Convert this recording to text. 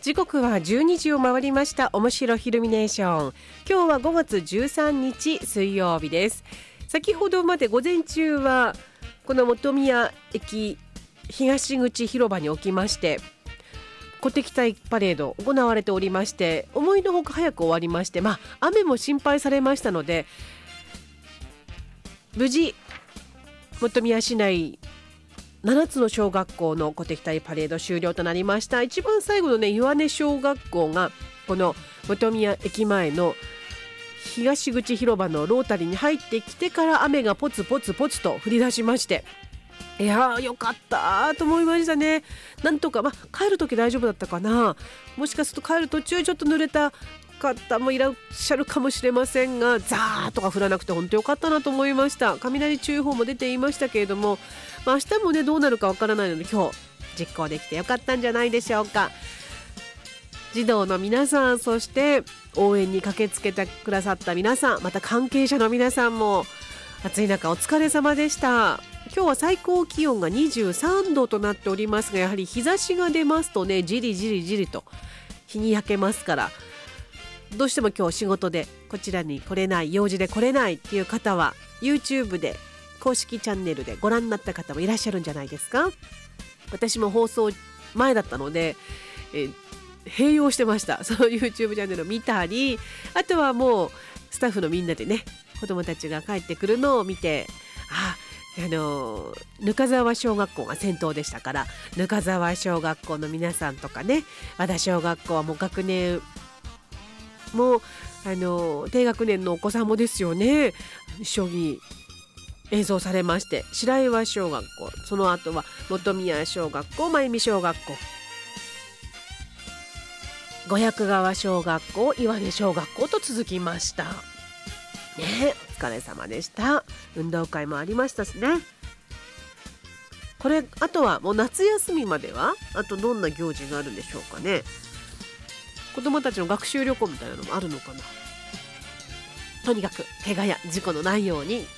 時刻は12時を回りました。面白ヒルミネーション、今日は5月13日水曜日です。先ほどまで午前中はこの本宮駅東口広場におきまして鼓笛隊パレード行われておりまして、思いのほか早く終わりまして、雨も心配されましたので無事本宮市内7つの小学校の鼓笛隊パレード終了となりました。一番最後のね、岩根小学校がこの本宮駅前の東口広場のロータリーに入ってきてから雨がポツポツポツと降り出しまして、いやーよかったと思いましたね。なんとか、帰る時大丈夫だったかな。もしかすると帰る途中ちょっと濡れた方もいらっしゃるかもしれませんが、ザーッとか降らなくて本当よかったなと思いました。雷注意報も出ていましたけれども、明日もねどうなるかわからないので今日実行できてよかったんじゃないでしょうか。児童の皆さん、そして応援に駆けつけてくださった皆さん、また関係者の皆さんも暑い中お疲れ様でした。今日は最高気温が23度となっておりますが、やはり日差しが出ますとね、じりじりじりと日に焼けますから、どうしても今日仕事でこちらに来れない、用事で来れないっていう方は YouTube で公式チャンネルでご覧になった方もいらっしゃるんじゃないですか。私も放送前だったので、併用してました。その YouTube チャンネルを見たり、あとはもうスタッフのみんなでね、子どもたちが帰ってくるのを見て、ぬ沢小学校が先頭でしたから、ぬ沢小学校の皆さんとかね、和田小学校はもう学年も低学年のお子さんもですよね、一緒に演奏されまして、白岩小学校、その後は本宮小学校、真由美小学校、五百川小学校、岩根小学校と続きましたね。お疲れ様でした。運動会もありましたしね。これあとはもう夏休みまではあとどんな行事があるんでしょうかね。子どもたちの学習旅行みたいなのもあるのかな。とにかく怪我や事故のないように